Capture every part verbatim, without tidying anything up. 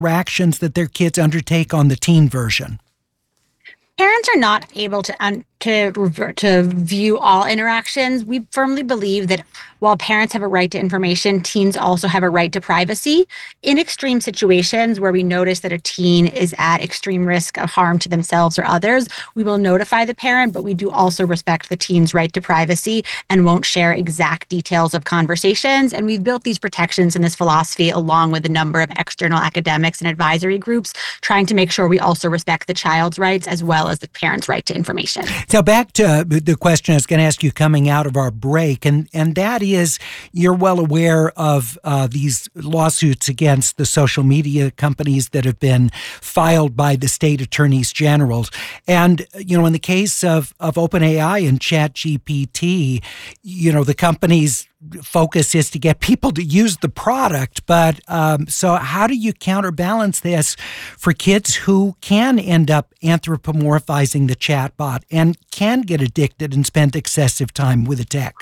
interactions that their kids undertake on the teen version? Parents are not able to un- to revert, to view all interactions. We firmly believe that while parents have a right to information, teens also have a right to privacy. In extreme situations where we notice that a teen is at extreme risk of harm to themselves or others, we will notify the parent, but we do also respect the teen's right to privacy and won't share exact details of conversations. And we've built these protections and this philosophy along with a number of external academics and advisory groups, trying to make sure we also respect the child's rights as well as the parent's right to information. So back to the question I was going to ask you coming out of our break, and, and that is, you're well aware of uh, these lawsuits against the social media companies that have been filed by the state attorneys general. And, you know, in the case of, of OpenAI and ChatGPT, you know, the companies focus is to get people to use the product. But um, so how do you counterbalance this for kids who can end up anthropomorphizing the chatbot and can get addicted and spend excessive time with the tech?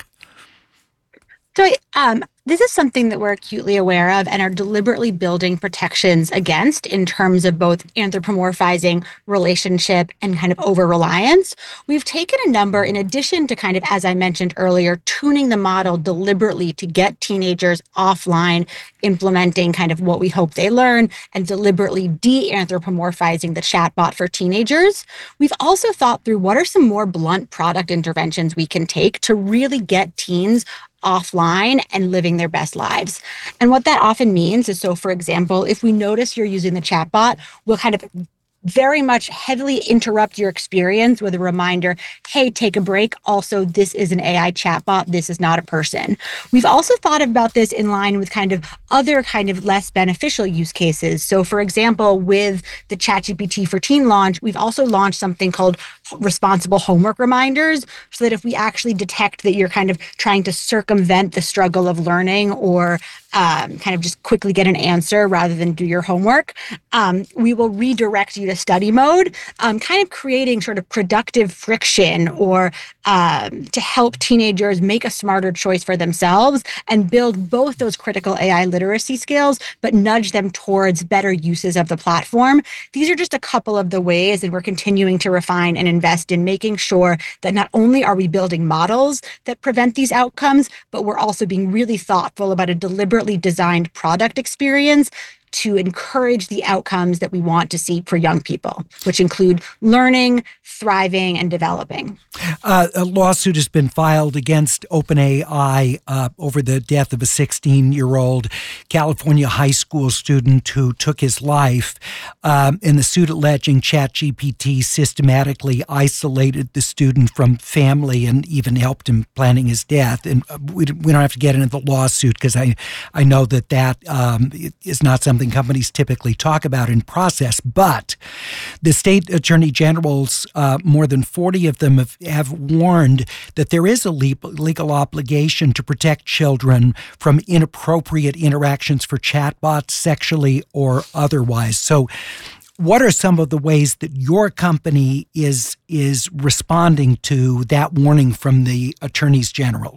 So um, this is something that we're acutely aware of and are deliberately building protections against in terms of both anthropomorphizing, relationship, and kind of over-reliance. We've taken a number, in addition to kind of, as I mentioned earlier, tuning the model deliberately to get teenagers offline, implementing kind of what we hope they learn, and deliberately de-anthropomorphizing the chatbot for teenagers. We've also thought through what are some more blunt product interventions we can take to really get teens offline and living their best lives. And what that often means is, so for example, if we notice you're using the chatbot, we'll kind of very much heavily interrupt your experience with a reminder, hey, take a break. Also, this is an A I chatbot. This is not a person. We've also thought about this in line with kind of other kind of less beneficial use cases. So for example, with the ChatGPT for Teen launch, we've also launched something called responsible homework reminders, so that if we actually detect that you're kind of trying to circumvent the struggle of learning or um, kind of just quickly get an answer rather than do your homework, um, we will redirect you to study mode, um, kind of creating sort of productive friction or um, to help teenagers make a smarter choice for themselves and build both those critical A I literacy skills, but nudge them towards better uses of the platform. These are just a couple of the ways that we're continuing to refine and invest in making sure that not only are we building models that prevent these outcomes, but we're also being really thoughtful about a deliberately designed product experience to encourage the outcomes that we want to see for young people, which include learning, thriving, and developing. Uh, a lawsuit has been filed against OpenAI uh, over the death of a sixteen-year-old California high school student who took his life. Um, in the suit alleging ChatGPT systematically isolated the student from family and even helped him planning his death. And we, we don't have to get into the lawsuit because I, I know that that um, is not something companies typically talk about in process, but the state attorney generals, uh, more than forty of them have, have warned that there is a legal obligation to protect children from inappropriate interactions for chatbots, sexually or otherwise. So what are some of the ways that your company is, is responding to that warning from the attorneys general?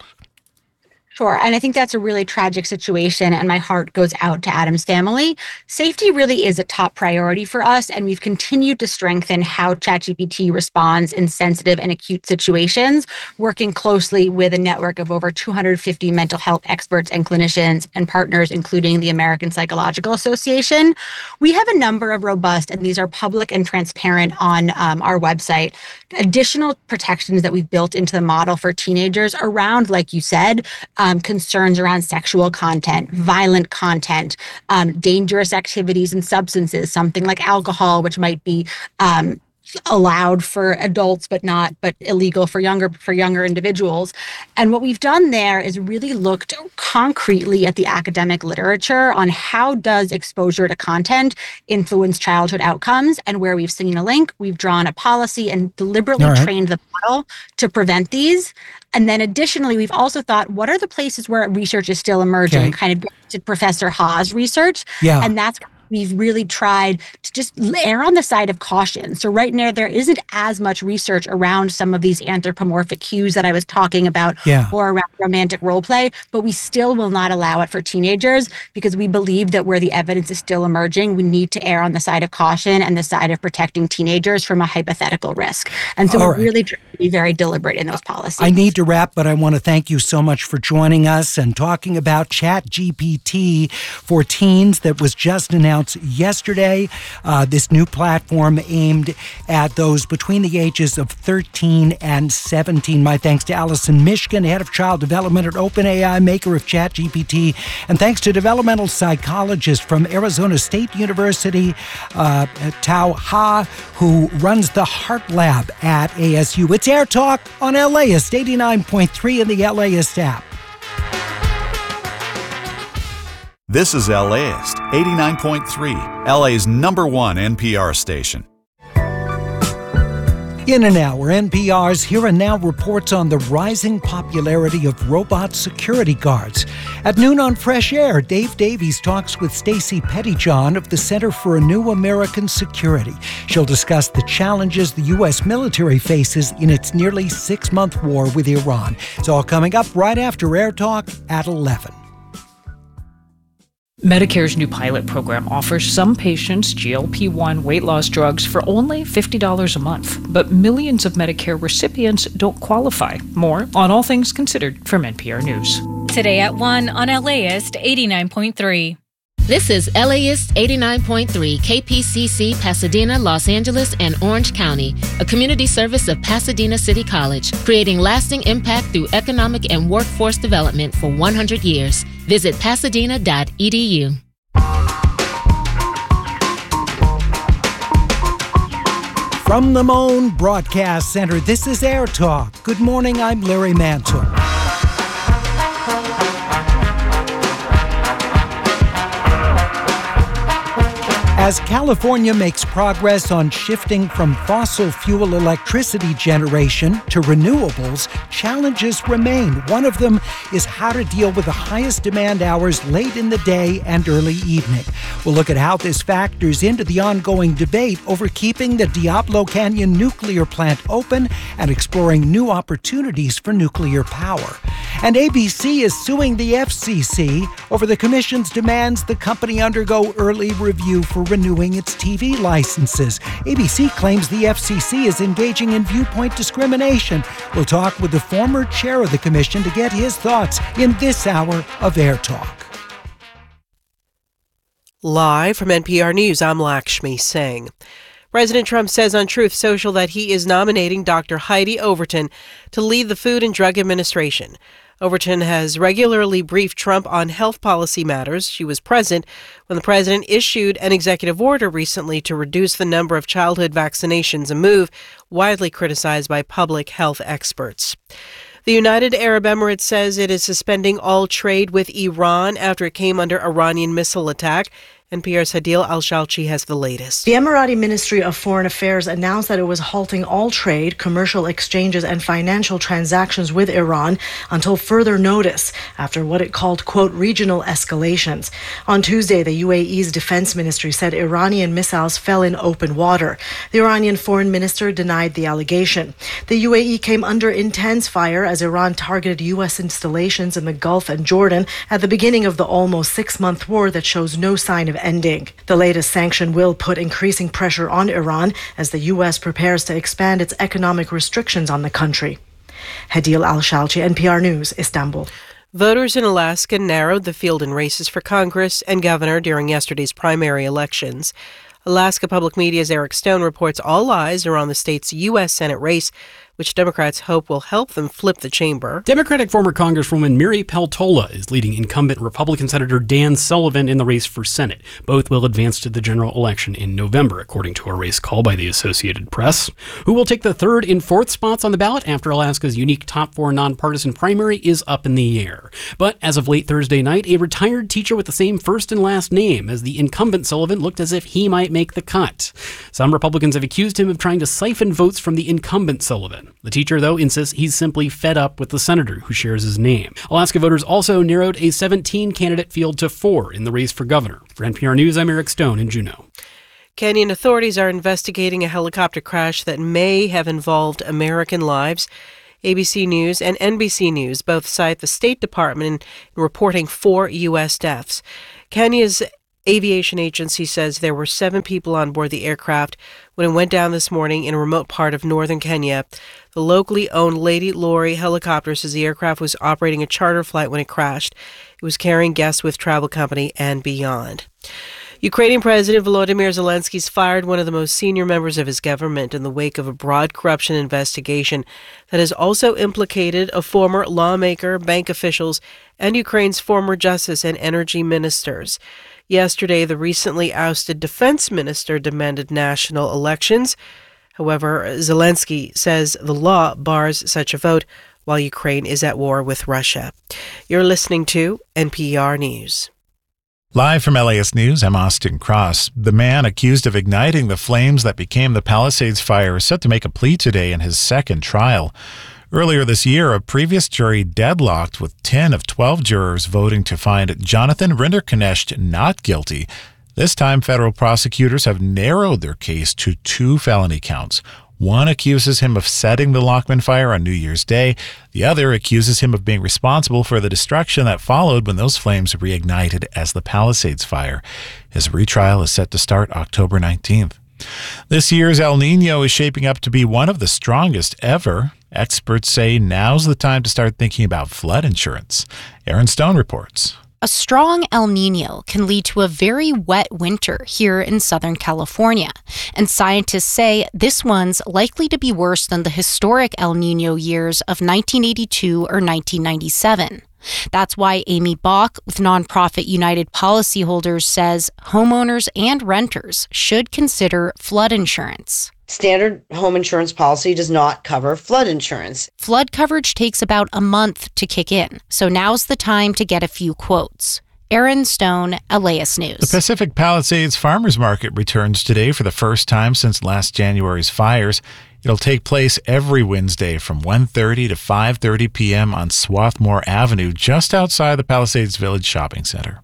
Sure. And I think that's a really tragic situation, and my heart goes out to Adam's family. Safety really is a top priority for us, and we've continued to strengthen how ChatGPT responds in sensitive and acute situations, working closely with a network of over two hundred fifty mental health experts and clinicians and partners, including the American Psychological Association. We have a number of robust, and these are public and transparent on um, our website, additional protections that we've built into the model for teenagers around, like you said, Um, concerns around sexual content, violent content, um, dangerous activities and substances, something like alcohol, which might be um, allowed for adults but not but illegal for younger for younger individuals. And what we've done there is really looked concretely at the academic literature on how does exposure to content influence childhood outcomes, and where we've seen a link, we've drawn a policy and deliberately right. trained the model to prevent these. And then additionally, we've also thought, what are the places where research is still emerging? Okay. Kind of to Professor Ha's research. Yeah. And that's we've really tried to just err on the side of caution. So right now, there isn't as much research around some of these anthropomorphic cues that I was talking about yeah. or around romantic role play, but we still will not allow it for teenagers because we believe that where the evidence is still emerging, we need to err on the side of caution and the side of protecting teenagers from a hypothetical risk. And so All we're right. really trying to be very deliberate in those policies. I need to wrap, but I want to thank you so much for joining us and talking about ChatGPT for teens that was just announced yesterday. Uh, this new platform aimed at those between the ages of thirteen and seventeen. My thanks to Allison Mishkin, head of child development at OpenAI, maker of ChatGPT, and thanks to developmental psychologist from Arizona State University, uh, Tao Ha, who runs the Heart Lab at A S U. It's Air Talk on LAist eighty-nine point three in the LAist app. This is LAist eighty-nine point three, L A's number one N P R station. In an hour, N P R's Here and Now reports on the rising popularity of robot security guards. At noon on Fresh Air, Dave Davies talks with Stacey Pettyjohn of the Center for a New American Security. She'll discuss the challenges the U S military faces in its nearly six-month war with Iran. It's all coming up right after Air Talk at eleven. Medicare's new pilot program offers some patients G L P one weight loss drugs for only fifty dollars a month. But millions of Medicare recipients don't qualify. More on All Things Considered from N P R News. Today at one on LAist eighty-nine point three. This is LAist eighty-nine point three, K P C C, Pasadena, Los Angeles, and Orange County, a community service of Pasadena City College, creating lasting impact through economic and workforce development for one hundred years. Visit pasadena dot e d u. From the Moan Broadcast Center, this is Air Talk. Good morning, I'm Larry Mantle. As California makes progress on shifting from fossil fuel electricity generation to renewables, challenges remain. One of them is how to deal with the highest demand hours late in the day and early evening. We'll look at how this factors into the ongoing debate over keeping the Diablo Canyon nuclear plant open and exploring new opportunities for nuclear power. And A B C is suing the F C C over the commission's demands the company undergo early review for renewing its T V licenses. A B C claims the F C C is engaging in viewpoint discrimination. We'll talk with the former chair of the commission to get his thoughts in this hour of Air Talk. Live from N P R News, I'm Lakshmi Singh. President Trump says on Truth Social that he is nominating Doctor Heidi Overton to lead the Food and Drug Administration. Overton has regularly briefed Trump on health policy matters. She was present when the president issued an executive order recently to reduce the number of childhood vaccinations, a move widely criticized by public health experts. The United Arab Emirates says it is suspending all trade with Iran after it came under Iranian missile attack. N P R's Hadil Al-Shalchi has the latest. The Emirati Ministry of Foreign Affairs announced that it was halting all trade, commercial exchanges, and financial transactions with Iran until further notice after what it called, quote, regional escalations. On Tuesday, the U A E's defense ministry said Iranian missiles fell in open water. The Iranian foreign minister denied the allegation. The U A E came under intense fire as Iran targeted U S installations in the Gulf and Jordan at the beginning of the almost six-month war that shows no sign of ending. The latest sanction will put increasing pressure on Iran as the U S prepares to expand its economic restrictions on the country. Hadil Al-Shalchi, N P R News, Istanbul. Voters in Alaska narrowed the field in races for Congress and governor during yesterday's primary elections. Alaska Public Media's Eric Stone reports all eyes are on the state's U S Senate race, which Democrats hope will help them flip the chamber. Democratic former Congresswoman Miri Peltola is leading incumbent Republican Senator Dan Sullivan in the race for Senate. Both will advance to the general election in November, according to a race call by the Associated Press. Who will take the third and fourth spots on the ballot after Alaska's unique top four nonpartisan primary is up in the air. But as of late Thursday night, a retired teacher with the same first and last name as the incumbent Sullivan looked as if he might make the cut. Some Republicans have accused him of trying to siphon votes from the incumbent Sullivan. said. The teacher, though, insists he's simply fed up with the senator who shares his name. Alaska voters also narrowed a seventeen-candidate field to four in the race for governor. For N P R News, I'm Eric Stone in Juneau. Canyon authorities are investigating a helicopter crash that may have involved American lives. A B C News and N B C News both cite the State Department in reporting four U S deaths. Kenya's aviation agency says there were seven people on board the aircraft when it went down this morning in a remote part of northern Kenya. The locally owned Lady Lori helicopter says the aircraft was operating a charter flight when it crashed. It was carrying guests with travel company and beyond. Ukrainian President Volodymyr Zelensky's fired one of the most senior members of his government in the wake of a broad corruption investigation that has also implicated a former lawmaker, bank officials, and Ukraine's former justice and energy ministers. Yesterday, the recently ousted defense minister demanded national elections. However, Zelensky says the law bars such a vote while Ukraine is at war with Russia. You're listening to N P R News. Live from L A S News, I'm Austin Cross. The man accused of igniting the flames that became the Palisades fire is set to make a plea today in his second trial. Earlier this year, a previous jury deadlocked with ten of twelve jurors voting to find Jonathan Rinderknecht not guilty. This time, federal prosecutors have narrowed their case to two felony counts. One accuses him of setting the Lockman fire on New Year's Day. The other accuses him of being responsible for the destruction that followed when those flames reignited as the Palisades fire. His retrial is set to start October nineteenth. This year's El Niño is shaping up to be one of the strongest ever. Experts say now's the time to start thinking about flood insurance. Aaron Stone reports. A strong El Niño can lead to a very wet winter here in Southern California, and scientists say this one's likely to be worse than the historic El Niño years of nineteen eighty-two or nineteen ninety-seven. That's why Amy Bach with nonprofit United Policyholders says homeowners and renters should consider flood insurance. Standard home insurance policy does not cover flood insurance. Flood coverage takes about a month to kick in, so now's the time to get a few quotes. Aaron Stone, L A S News. The Pacific Palisades Farmers Market returns today for the first time since last January's fires. It'll take place every Wednesday from one thirty to five thirty p.m. on Swarthmore Avenue, just outside the Palisades Village Shopping Center.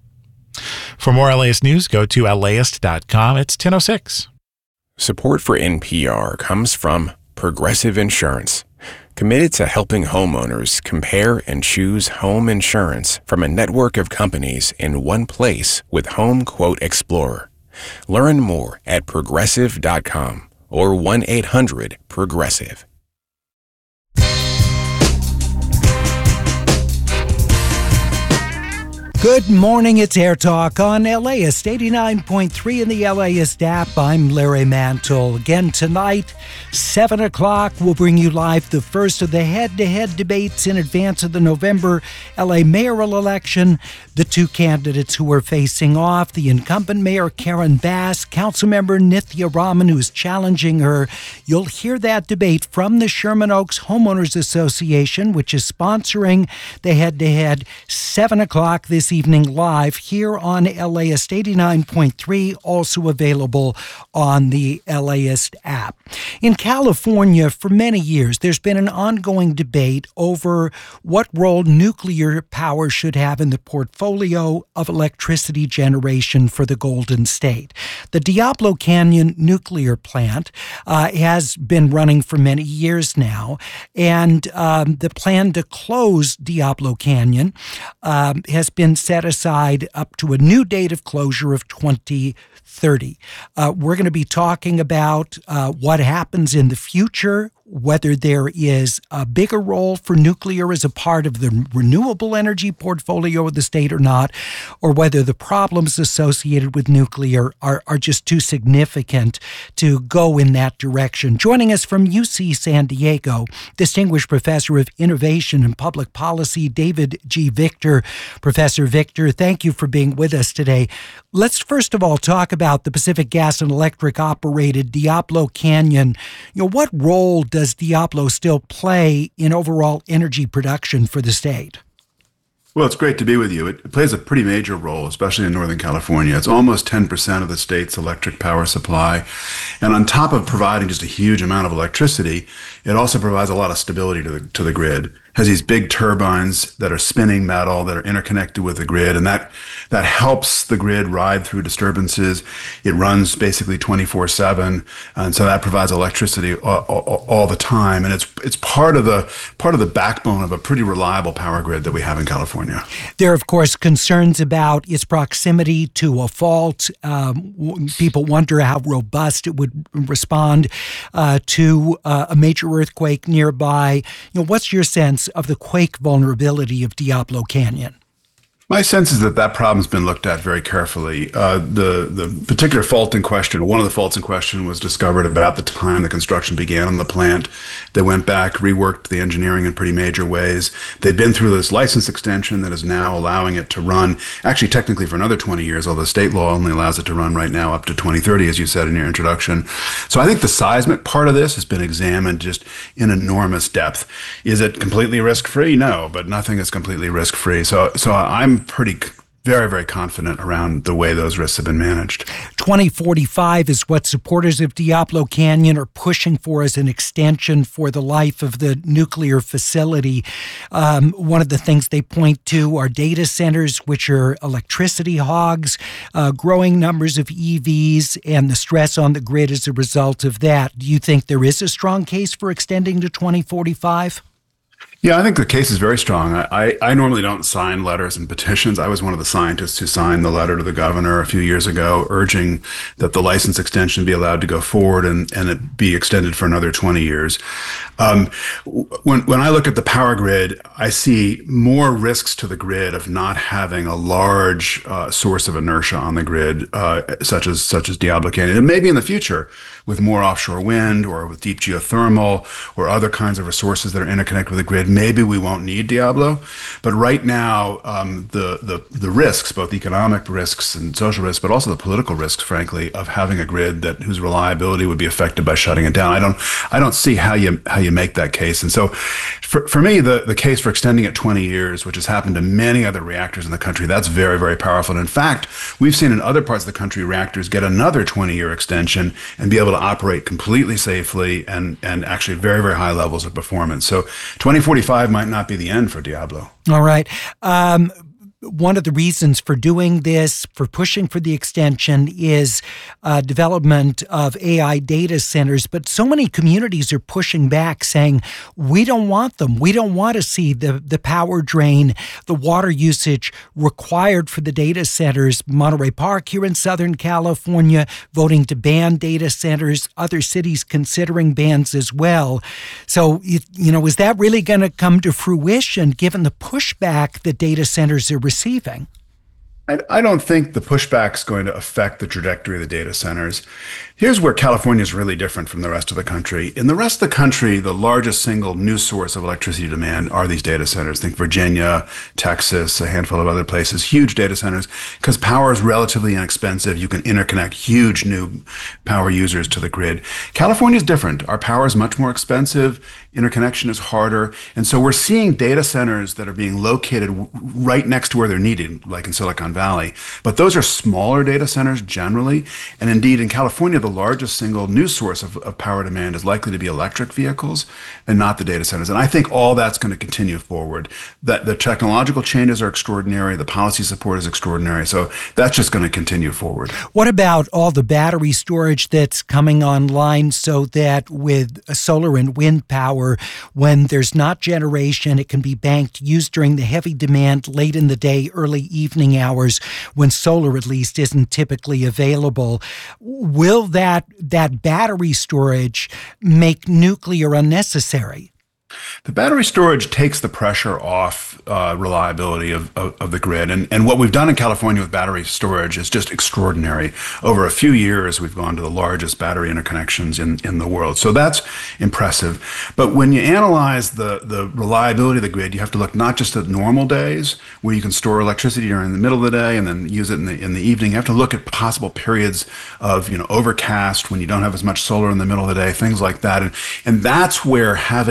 For more L A S News, go to L A S dot com. It's ten oh six. Support for N P R comes from Progressive Insurance, committed to helping homeowners compare and choose home insurance from a network of companies in one place with Home Quote Explorer. Learn more at progressive dot com or one eight hundred progressive. Good morning, it's Air Talk on L A S eighty-nine point three in the L A S app. I'm Larry Mantle. Again tonight, seven o'clock, we'll bring you live the first of the head-to-head debates in advance of the November L A mayoral election. The two candidates who are facing off, the incumbent mayor Karen Bass, Councilmember Nithya Raman, who's challenging her. You'll hear that debate from the Sherman Oaks Homeowners Association, which is sponsoring the head-to-head, seven o'clock this evening live here on L A S eighty-nine point three, also available on the L A S app. In California, for many years, there's been an ongoing debate over what role nuclear power should have in the portfolio of electricity generation for the Golden State. The Diablo Canyon nuclear plant uh, has been running for many years now, and um, the plan to close Diablo Canyon um, has been set aside up to a new date of closure of twenty thirty. Uh, we're going to be talking about uh, what happens in the future, whether there is a bigger role for nuclear as a part of the renewable energy portfolio of the state or not, or whether the problems associated with nuclear are, are just too significant to go in that direction. Joining us from U C San Diego, Distinguished Professor of Innovation and Public Policy, David G. Victor. Professor Victor, thank you for being with us today. Let's first of all talk about the Pacific Gas and Electric operated Diablo Canyon. You know, what role does Diablo still play in overall energy production for the state? Well, it's great to be with you. It plays a pretty major role, especially in Northern California. It's almost ten percent of the state's electric power supply. And on top of providing just a huge amount of electricity, it also provides a lot of stability to the, to the grid. It has these big turbines that are spinning metal that are interconnected with the grid, and that that helps the grid ride through disturbances. It runs basically twenty-four seven, and so that provides electricity all, all, all the time. And it's it's part of the part of the backbone of a pretty reliable power grid that we have in California. There are, of course, concerns about its proximity to a fault. Um, people wonder how robust it would respond uh, to uh, a major earthquake nearby. You know, what's your sense of the quake vulnerability of Diablo Canyon? My sense is that that problem's been looked at very carefully. Uh, the the particular fault in question, one of the faults in question, was discovered about the time the construction began on the plant. They went back, reworked the engineering in pretty major ways. They've been through this license extension that is now allowing it to run, actually technically for another twenty years, although state law only allows it to run right now up to twenty thirty, as you said in your introduction. So I think the seismic part of this has been examined just in enormous depth. Is it completely risk-free? No, but nothing is completely risk-free. So, so I'm pretty very, very confident around the way those risks have been managed. twenty forty-five is what supporters of Diablo Canyon are pushing for as an extension for the life of the nuclear facility. Um, one of the things they point to are data centers, which are electricity hogs, uh, growing numbers of E Vs, and the stress on the grid as a result of that. Do you think there is a strong case for extending to twenty forty-five? Yeah, I think the case is very strong. I, I, I normally don't sign letters and petitions. I was one of the scientists who signed the letter to the governor a few years ago urging that the license extension be allowed to go forward and, and it be extended for another twenty years. Um, when, when I look at the power grid, I see more risks to the grid of not having a large uh, source of inertia on the grid, uh, such as such as Diablo Canyon. And maybe in the future, with more offshore wind or with deep geothermal or other kinds of resources that are interconnected with the grid, maybe we won't need Diablo. But right now, um, the, the the risks, both economic risks and social risks, but also the political risks, frankly, of having a grid that whose reliability would be affected by shutting it down. I don't I don't see how you how you make that case. And so for, for me, the, the case for extending it twenty years, which has happened to many other reactors in the country, that's very, very powerful. And in fact, we've seen in other parts of the country reactors get another twenty-year extension and be able to operate completely safely and, and actually very, very high levels of performance. So twenty forty-five might not be the end for Diablo. All right. Um, one of the reasons for doing this, for pushing for the extension, is uh, development of A I data centers. But so many communities are pushing back, saying, we don't want them. We don't want to see the, the power drain, the water usage required for the data centers. Monterey Park here in Southern California voting to ban data centers, other cities considering bans as well. So, you know, is that really going to come to fruition given the pushback that data centers are receiving? I, I don't think the pushback is going to affect the trajectory of the data centers. Here's where California is really different from the rest of the country. In the rest of the country, the largest single new source of electricity demand are these data centers. Think Virginia, Texas, a handful of other places, huge data centers, because power is relatively inexpensive. You can interconnect huge new power users to the grid. California is different. Our power is much more expensive. Interconnection is harder. And so we're seeing data centers that are being located right next to where they're needed, like in Silicon Valley. But those are smaller data centers generally. And indeed, in California, the largest single new source of, of power demand is likely to be electric vehicles and not the data centers. And I think all that's going to continue forward. That the technological changes are extraordinary. The policy support is extraordinary. So that's just going to continue forward. What about all the battery storage that's coming online so that with solar and wind power, when there's not generation, it can be banked, used during the heavy demand late in the day, early evening hours, when solar at least isn't typically available? Will that That, that battery storage make nuclear unnecessary? The battery storage takes the pressure off uh, reliability of, of, of the grid. And, and what we've done in California with battery storage is just extraordinary. Over a few years, we've gone to the largest battery interconnections in, in the world. So that's impressive. But when you analyze the, the reliability of the grid, you have to look not just at normal days where you can store electricity during the middle of the day and then use it in the, in the evening. You have to look at possible periods of, you know, overcast when you don't have as much solar in the middle of the day, things like that. And, and that's where having other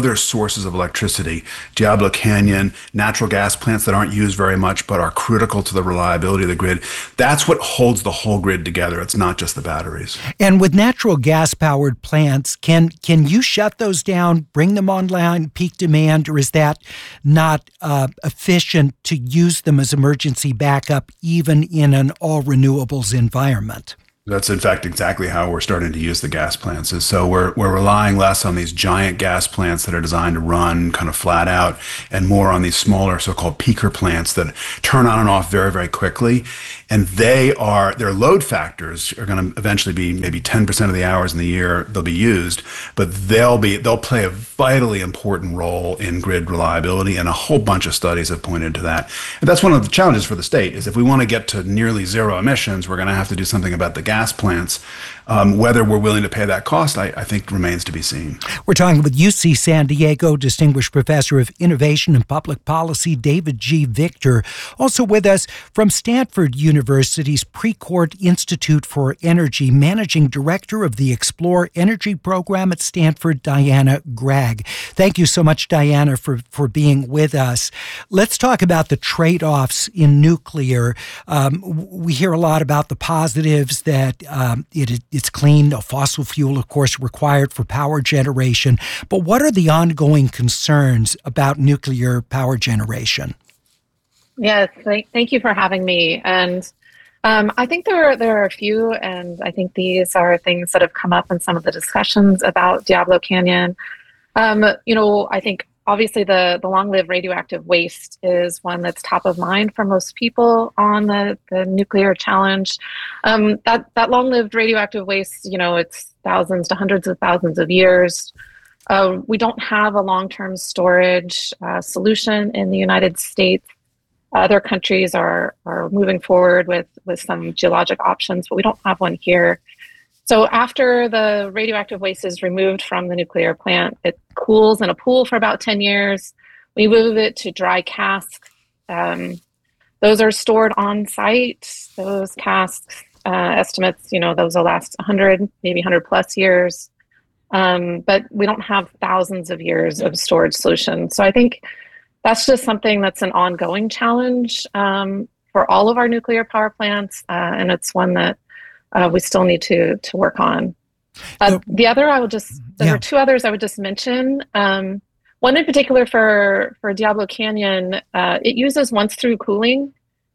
other sources of electricity, Diablo Canyon, natural gas plants that aren't used very much but are critical to the reliability of the grid. That's what holds the whole grid together. It's not just the batteries. And with natural gas-powered plants, can can you shut those down, bring them online, peak demand, or is that not uh, efficient to use them as emergency backup even in an all-renewables environment? That's in fact exactly how we're starting to use the gas plants. Is so we're we're relying less on these giant gas plants that are designed to run kind of flat out, and more on these smaller so-called peaker plants that turn on and off very, very quickly. And they are their load factors are going to eventually be maybe ten percent of the hours in the year they'll be used, but they'll be they'll play a vitally important role in grid reliability, and a whole bunch of studies have pointed to that. And that's one of the challenges for the state is if we want to get to nearly zero emissions, we're going to have to do something about the gas plants. Um, whether we're willing to pay that cost, I, I think remains to be seen. We're talking with U C San Diego Distinguished Professor of Innovation and Public Policy, David G. Victor. Also with us from Stanford University's Precourt Institute for Energy, Managing Director of the Explore Energy Program at Stanford, Diana Gregg. Thank you so much, Diana, for, for being with us. Let's talk about the trade-offs in nuclear. Um, we hear a lot about the positives that um, it is It's clean, a fossil fuel, of course, required for power generation. But what are the ongoing concerns about nuclear power generation? Yes, thank, thank you for having me. And um, I think there are, there are a few, and I think these are things that have come up in some of the discussions about Diablo Canyon. Um, you know, I think obviously the, the long-lived radioactive waste is one that's top of mind for most people on the, the nuclear challenge. Um, that, that long-lived radioactive waste, you know, it's thousands to hundreds of thousands of years. Uh, we don't have a long-term storage uh, solution in the United States. Other countries are, are moving forward with, with some geologic options, but we don't have one here. So after the radioactive waste is removed from the nuclear plant, it cools in a pool for about ten years. We move it to dry casks. Um, those are stored on site. Those casks, uh, estimates, you know, those will last one hundred, maybe one hundred plus years. Um, but we don't have thousands of years of storage solutions. So I think that's just something that's an ongoing challenge um, for all of our nuclear power plants. Uh, and it's one that Uh, we still need to to work on. Uh, so, the other, I will just, there yeah. are two others I would just mention. Um, one in particular for, for Diablo Canyon, uh, it uses once-through cooling.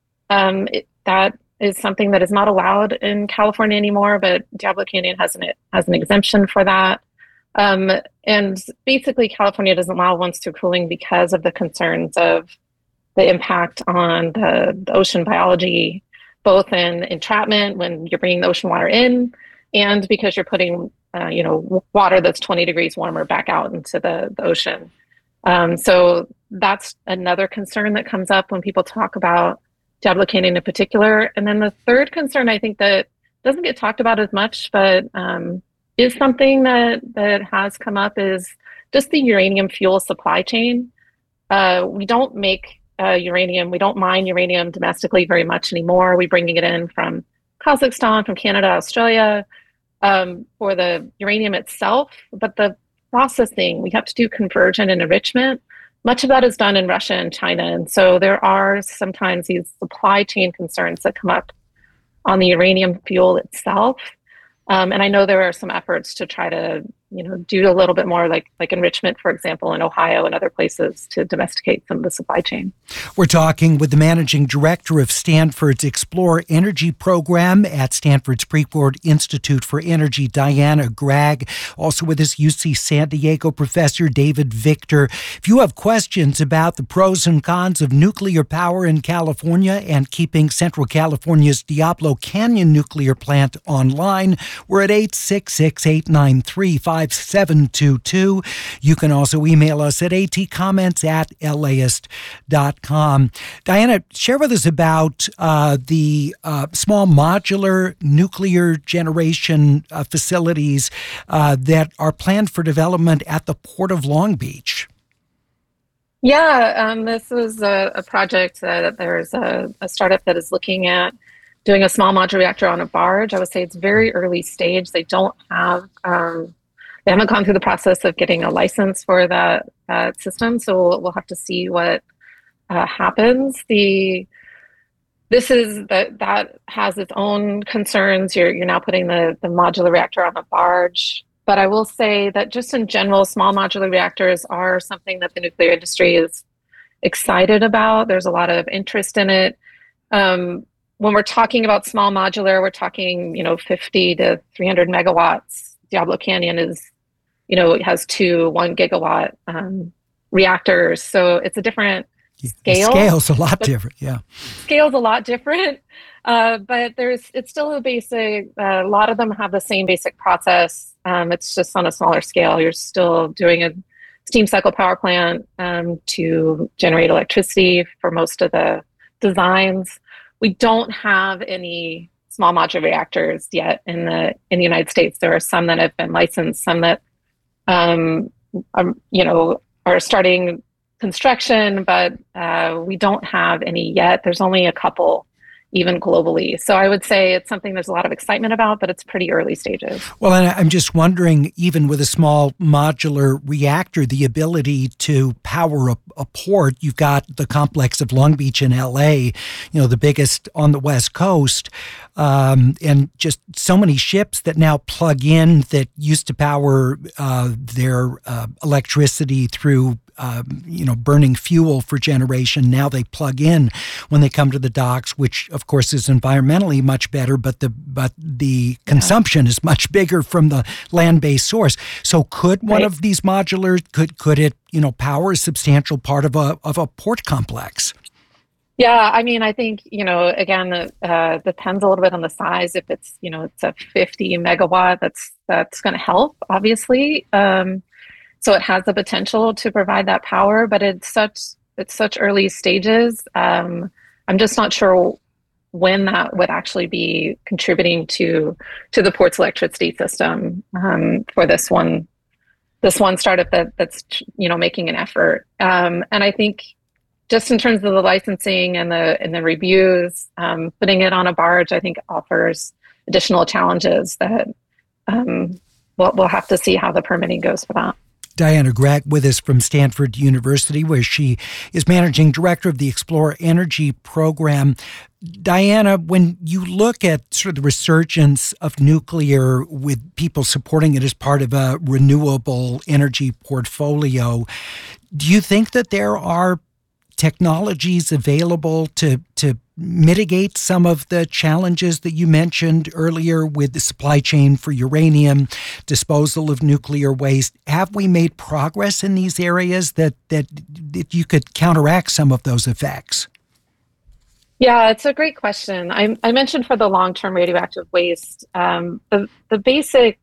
Um, it, that is something that is not allowed in California anymore, but Diablo Canyon has an, has an exemption for that. Um, and basically, California doesn't allow once-through cooling because of the concerns of the impact on the, the ocean biology, both in entrapment when you're bringing the ocean water in, and because you're putting, uh, you know, water that's twenty degrees warmer back out into the, the ocean. Um, so that's another concern that comes up when people talk about Diablo Canyon in particular. And then the third concern, I think that doesn't get talked about as much, but um, is something that, that has come up is just the uranium fuel supply chain. Uh, we don't make Uh, uranium. We don't mine uranium domestically very much anymore. We're bringing it in from Kazakhstan, from Canada, Australia, um, for the uranium itself. But the processing, we have to do conversion and enrichment. Much of that is done in Russia and China. And so there are sometimes these supply chain concerns that come up on the uranium fuel itself. Um, and I know there are some efforts to try to, you know, do a little bit more like like enrichment, for example, in Ohio and other places to domesticate some of the supply chain. We're talking with the managing director of Stanford's Explore Energy Program at Stanford's Precourt Institute for Energy, Diana Gregg. Also with us, U C San Diego professor David Victor. If you have questions about the pros and cons of nuclear power in California and keeping Central California's Diablo Canyon nuclear plant online, we're at eight six six, eight nine three, five seven two two. You can also email us at atcomments at laist dot com. Diana, share with us about uh, the uh, small modular nuclear generation uh, facilities uh, that are planned for development at the Port of Long Beach. Yeah, um, this was a, a project that there's a, a startup that is looking at doing a small modular reactor on a barge. I would say it's very early stage. They don't have um, they haven't gone through the process of getting a license for that uh, system. So we'll, we'll have to see what uh, happens. The This is that that has its own concerns. You're you're now putting the, the modular reactor on the barge. But I will say that just in general, small modular reactors are something that the nuclear industry is excited about. There's a lot of interest in it. Um, when we're talking about small modular, we're talking, you know, fifty to three hundred megawatts. Diablo Canyon is, you know, it has two one gigawatt um, reactors. So it's a different scale. The scale's a lot different, yeah. Scale's a lot different, uh, but there's it's still a basic, uh, a lot of them have the same basic process. Um, it's just on a smaller scale. You're still doing a steam cycle power plant um, to generate electricity for most of the designs. We don't have any small modular reactors yet in the in the United States. There are some that have been licensed, some that um, are, you know, are starting construction, but uh, we don't have any yet. There's only a couple, even globally. So I would say it's something there's a lot of excitement about, but it's pretty early stages. Well, and I'm just wondering, even with a small modular reactor, the ability to power a, a port, you've got the complex of Long Beach in L A, you know, the biggest on the West Coast, um, and just so many ships that now plug in that used to power uh, their uh, electricity through Um, you know, burning fuel for generation. Now they plug in when they come to the docks, which of course is environmentally much better, but the but the consumption is much bigger from the land-based source. So could one Right. of these modular, could could it, you know, power a substantial part of a of a port complex? Yeah, I mean, I think, you know, again, uh, depends a little bit on the size. If it's, you know, it's a fifty megawatt, that's that's going to help, obviously. Um, So it has the potential to provide that power, but it's such it's such early stages. Um, I'm just not sure when that would actually be contributing to to the port's electricity system um, for this one this one startup that that's you know making an effort. Um, and I think just in terms of the licensing and the and the reviews, um, putting it on a barge, I think offers additional challenges that um, we'll we'll have to see how the permitting goes for that. Diana Gragg with us from Stanford University, where she is managing director of the Explorer Energy Program. Diana, when you look at sort of the resurgence of nuclear with people supporting it as part of a renewable energy portfolio, do you think that there are technologies available to to mitigate some of the challenges that you mentioned earlier with the supply chain for uranium, disposal of nuclear waste? Have we made progress in these areas that that, that you could counteract some of those effects? Yeah, it's a great question. I, I mentioned for the long-term radioactive waste, um, the the basic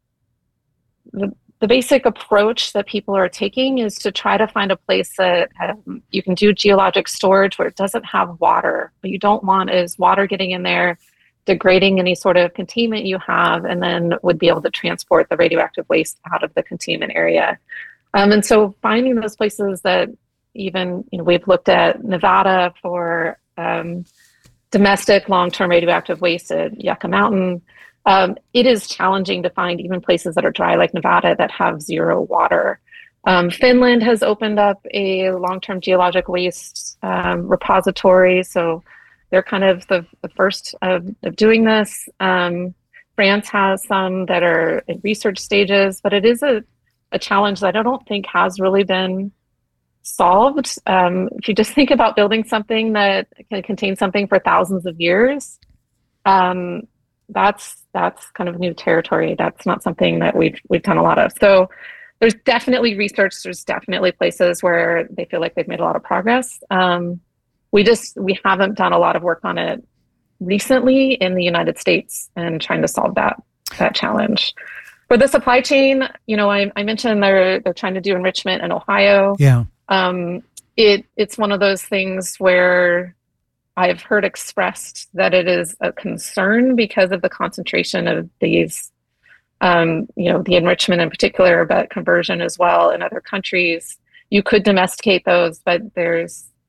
the, the basic approach that people are taking is to try to find a place that um, you can do geologic storage where it doesn't have water. What you don't want is water getting in there, degrading any sort of containment you have, and then would be able to transport the radioactive waste out of the containment area. Um, and so finding those places that even, you know, we've looked at Nevada for um, domestic long-term radioactive waste at Yucca Mountain. Um, it is challenging to find even places that are dry like Nevada that have zero water. Um, Finland has opened up a long-term geologic waste um, repository, so they're kind of the, the first of, of doing this. Um, France has some that are in research stages, but it is a, a challenge that I don't think has really been solved. Um, if you just think about building something that can contain something for thousands of years, um, that's that's kind of new territory. That's not something that we've we've done a lot of. So there's definitely research. There's definitely places where they feel like they've made a lot of progress. Um, we just we haven't done a lot of work on it recently in the United States and trying to solve that that challenge. For the supply chain, you know, I, I mentioned they're they're trying to do enrichment in Ohio. Yeah. Um, it it's one of those things where I've heard expressed that it is a concern because of the concentration of these, um, you know, the enrichment in particular, but conversion as well in other countries. You could domesticate those, but there's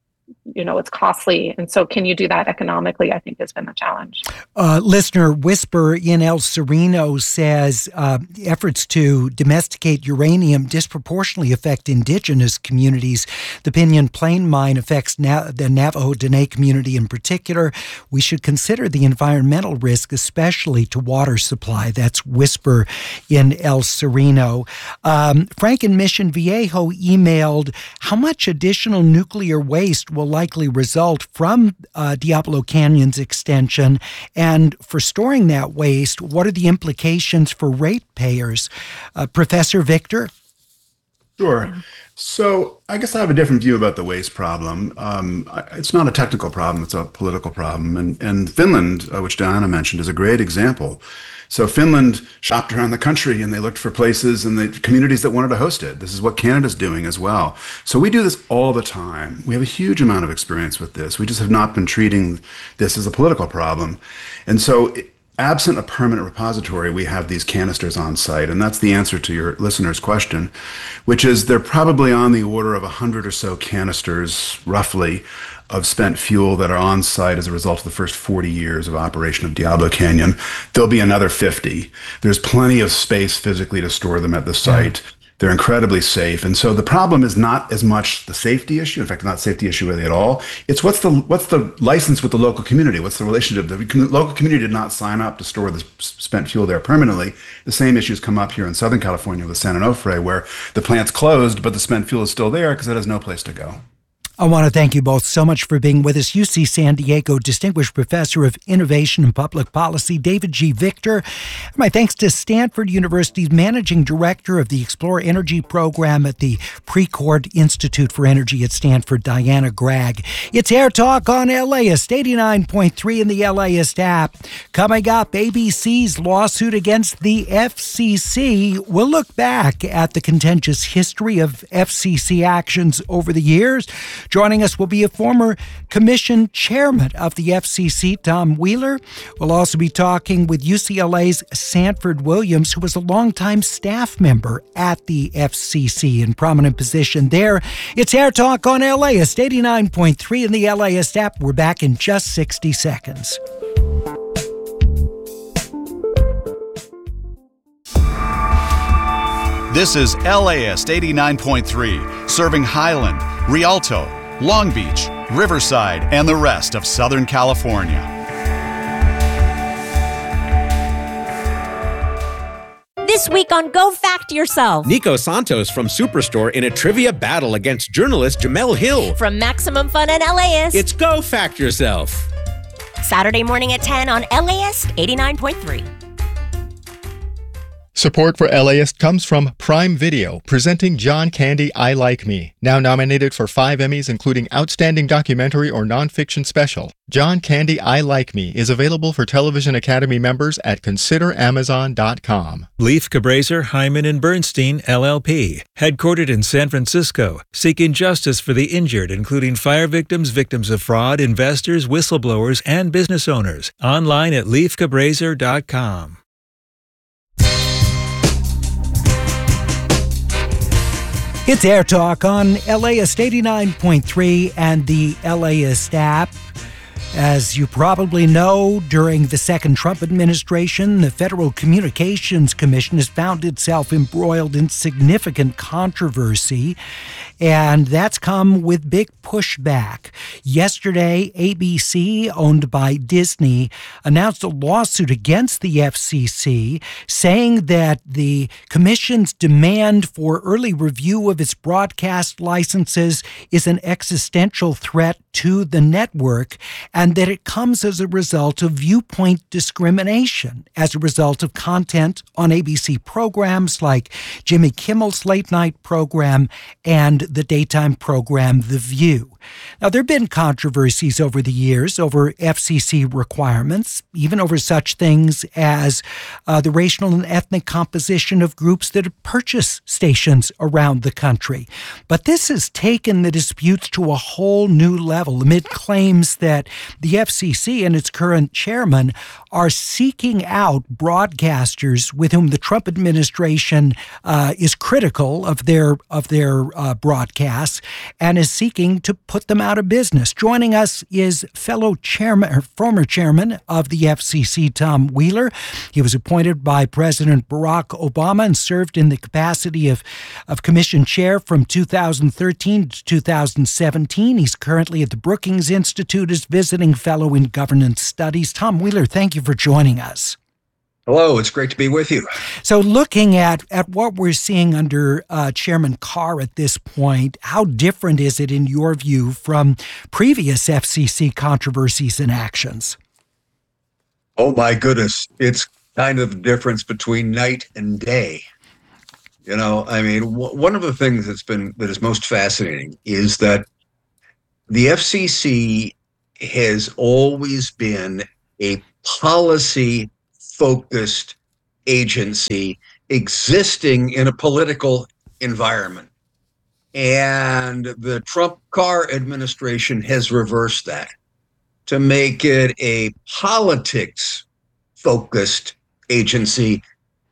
you know, it's costly. And so can you do that economically, I think has been the challenge. Uh, listener Whisper in El Sereno says uh, efforts to domesticate uranium disproportionately affect indigenous communities. The Pinyon Plain mine affects Na- the Navajo Dene community in particular. We should consider the environmental risk, especially to water supply. That's Whisper in El Sereno. Um, Frank in Mission Viejo emailed, how much additional nuclear waste will likely result from uh, Diablo Canyon's extension? And for storing that waste, what are the implications for ratepayers? Uh, Professor Victor? Sure. So I guess I have a different view about the waste problem. Um, it's not a technical problem, it's a political problem. And, and Finland, uh, which Diana mentioned, is a great example. So Finland shopped around the country and they looked for places and the communities that wanted to host it. This is what Canada's doing as well. So we do this all the time. We have a huge amount of experience with this. We just have not been treating this as a political problem. And so absent a permanent repository, we have these canisters on site. And that's the answer to your listener's question, which is they're probably on the order of one hundred or so canisters, roughly, of spent fuel that are on site as a result of the first forty years of operation of Diablo Canyon. There'll be another fifty. There's plenty of space physically to store them at the site. Yeah. They're incredibly safe. And so the problem is not as much the safety issue. In fact, not a safety issue really at all. It's what's the what's the license with the local community? What's the relationship? The local community did not sign up to store the spent fuel there permanently. The same issues come up here in Southern California with San Onofre, where the plant's closed, but the spent fuel is still there because it has no place to go. I want to thank you both so much for being with us. U C San Diego Distinguished Professor of Innovation and Public Policy, David G. Victor. My thanks to Stanford University's Managing Director of the Explore Energy Program at the Precourt Institute for Energy at Stanford, Diana Gregg. It's Air Talk on LAist, eighty-nine point three in the LAist app. Coming up, A B C's lawsuit against the F C C. We'll look back at the contentious history of F C C actions over the years. Joining us will be a former commission chairman of the F C C, Tom Wheeler. We'll also be talking with U C L A's Sanford Williams, who was a longtime staff member at the F C C in prominent position there. It's Air Talk on LAist, eighty-nine point three in the LAist app. We're back in just sixty seconds. This is LAist eighty-nine point three, serving Highland, Rialto, Long Beach, Riverside, and the rest of Southern California. This week on Go Fact Yourself. Nico Santos from Superstore in a trivia battle against journalist Jamel Hill. From Maximum Fun and LAist. It's Go Fact Yourself. Saturday morning at ten on LAist eighty-nine point three. Support for LAist comes from Prime Video, presenting John Candy, I Like Me, now nominated for five Emmys, including Outstanding Documentary or Nonfiction Special. John Candy, I Like Me is available for Television Academy members at consider amazon dot com. Leif Cabraser, Hyman and Bernstein, L L P, headquartered in San Francisco, seeking justice for the injured, including fire victims, victims of fraud, investors, whistleblowers, and business owners. Online at leif cabraser dot com. It's Air Talk on LAist eighty-nine point three and the LAist app. As you probably know, during the second Trump administration, the Federal Communications Commission has found itself embroiled in significant controversy, and that's come with big pushback. Yesterday, A B C, owned by Disney, announced a lawsuit against the F C C, saying that the commission's demand for early review of its broadcast licenses is an existential threat to the network, and that it comes as a result of viewpoint discrimination, as a result of content on A B C programs like Jimmy Kimmel's late night program and the daytime program The View. Now, there have been controversies over the years over F C C requirements, even over such things as uh, the racial and ethnic composition of groups that purchase stations around the country. But this has taken the disputes to a whole new level amid claims that the F C C and its current chairman are seeking out broadcasters with whom the Trump administration uh, is critical of their of their uh, broadcasts and is seeking to put them out of business. Joining us is fellow chairman, or former chairman of the F C C, Tom Wheeler. He was appointed by President Barack Obama and served in the capacity of, of commission chair from two thousand thirteen to two thousand seventeen. He's currently at the Brookings Institute as visiting fellow in governance studies. Tom Wheeler, thank you for joining us. Hello, it's great to be with you. So looking at, at what we're seeing under uh, Chairman Carr at this point, how different is it in your view from previous F C C controversies and actions? Oh my goodness, it's kind of the difference between night and day. You know, I mean, w- one of the things that's been, that is most fascinating is that the F C C has always been a policy-focused agency existing in a political environment. And the Trump-Carr administration has reversed that to make it a politics-focused agency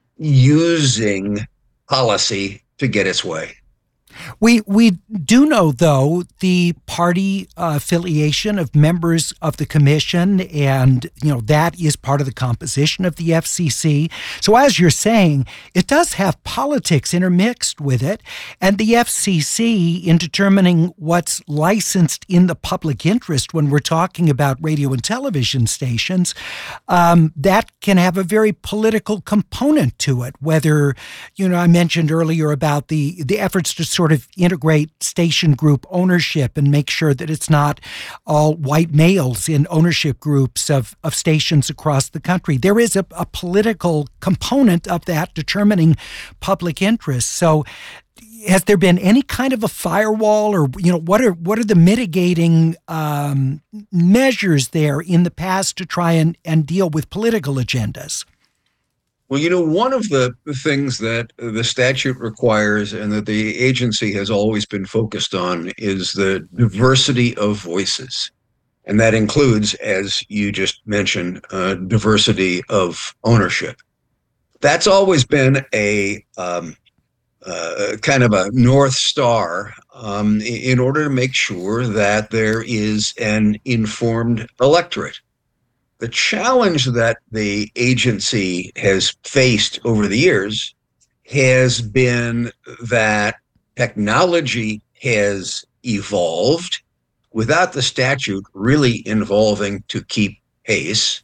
using policy to get its way. We we do know, though, the party uh, affiliation of members of the commission, and you know that is part of the composition of the F C C. So, as you're saying, it does have politics intermixed with it, and the F C C, in determining what's licensed in the public interest when we're talking about radio and television stations, um, that can have a very political component to it. Whether, you know, I mentioned earlier about the the efforts to sort of integrate station group ownership and make sure that it's not all white males in ownership groups of, of stations across the country. There is a, a political component of that determining public interest. So has there been any kind of a firewall, or, you know, what are what are the mitigating um, measures there in the past to try and, and deal with political agendas? Well, you know, one of the things that the statute requires and that the agency has always been focused on is the diversity of voices. And that includes, as you just mentioned, uh, diversity of ownership. That's always been a um, uh, kind of a North Star um, in order to make sure that there is an informed electorate. The challenge that the agency has faced over the years has been that technology has evolved without the statute really involving to keep pace,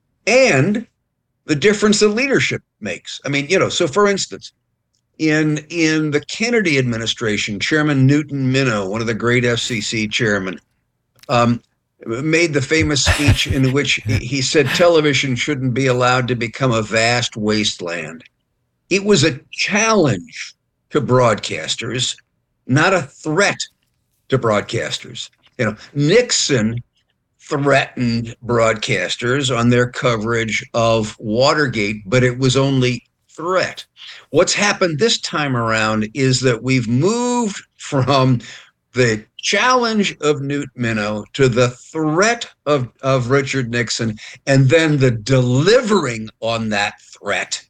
and the difference that leadership makes. I mean, you know, so for instance, in in the Kennedy administration, Chairman Newton Minow, one of the great F C C chairmen, um, made the famous speech in which he said television shouldn't be allowed to become a vast wasteland. It was a challenge to broadcasters, not a threat to broadcasters. You know, Nixon threatened broadcasters on their coverage of Watergate, but it was only threat. What's happened this time around is that we've moved from the challenge of Newt Minow to the threat of, of Richard Nixon, and then the delivering on that threat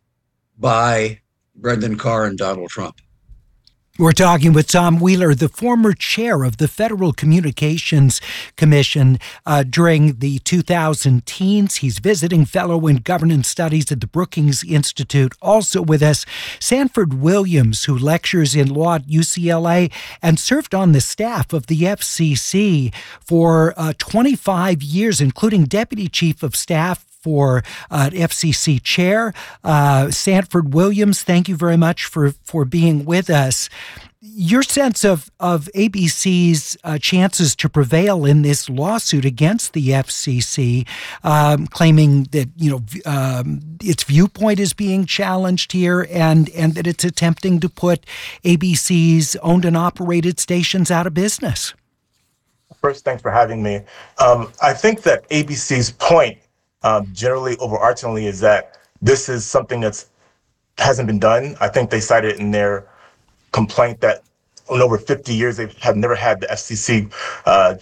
by Brendan Carr and Donald Trump. We're talking with Tom Wheeler, the former chair of the Federal Communications Commission uh, during the two thousand teens. He's visiting fellow in governance studies at the Brookings Institute. Also with us, Sanford Williams, who lectures in law at U C L A and served on the staff of the F C C for uh, twenty-five years, including deputy chief of staff for uh, F C C chair. Uh, Sanford Williams, thank you very much for, for being with us. Your sense of, of A B C's uh, chances to prevail in this lawsuit against the F C C, um, claiming that, you know, um, its viewpoint is being challenged here and, and that it's attempting to put A B C's owned and operated stations out of business. First, thanks for having me. Um, I think that A B C's point Um, generally, overarchingly, is that this is something that's hasn't been done. I think they cited in their complaint that in over fifty years they have never had the F C C uh,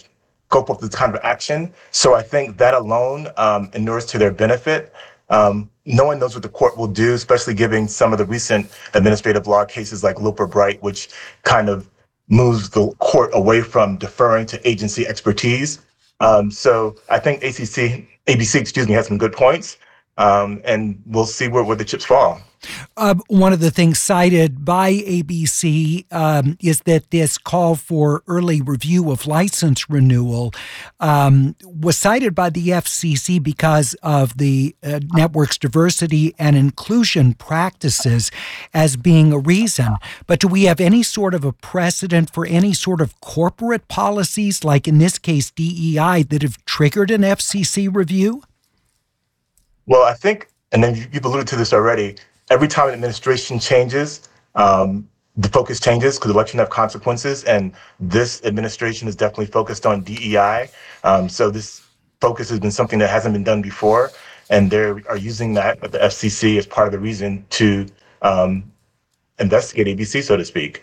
scope of this kind of action. So I think that alone um, inures to their benefit. Um, no one knows what the court will do, especially given some of the recent administrative law cases like Loper Bright, which kind of moves the court away from deferring to agency expertise. Um, so I think A C C, A B C, excuse me, has some good points, um, and we'll see where, where the chips fall. Uh, one of the things cited by A B C um, is that this call for early review of license renewal um, was cited by the F C C because of the uh, network's diversity and inclusion practices as being a reason. But do we have any sort of a precedent for any sort of corporate policies, like in this case D E I, that have triggered an F C C review? Well, I think, and then you've alluded to this already, every time an administration changes, um, the focus changes because elections have consequences, and this administration is definitely focused on D E I. Um, so this focus has been something that hasn't been done before, and they are using that at the F C C as part of the reason to um, investigate A B C, so to speak.